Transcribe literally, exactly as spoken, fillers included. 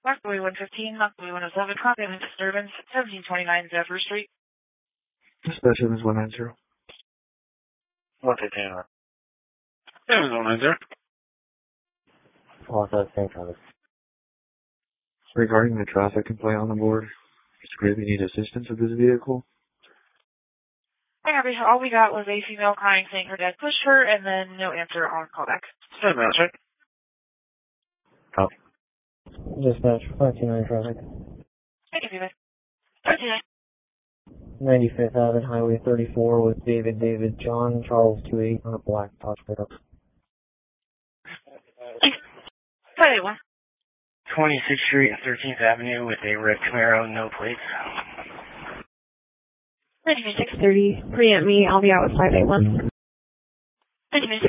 Rockaway one fifteen, Rockaway one oh seven, copy of disturbance, seventeen twenty-nine Zephyr Street. Dispatch is one nine zero. one fifteen. Seven one nine zero. Also, Saint Thomas. Regarding the traffic complaint on the board, Mister Gravy need assistance with this vehicle. Hey, Abby, all we got was a female crying saying her dad pushed her, and then no answer on callback. Seven out, check. Copy. Dispatch, five two nine traffic. Thank you, David. five two nine. ninety-fifth Avenue, Highway thirty-four with David, David, John, Charles two eight on a black Dodge pickup. five eight one. twenty-sixth Street and thirteenth Avenue with a red Camaro, no plates. six thirty, preempt me, I'll be out with five eight one.